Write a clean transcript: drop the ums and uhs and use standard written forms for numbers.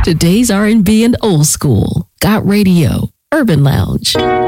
Today's R&B and old school. Got Radio. Urban Lounge.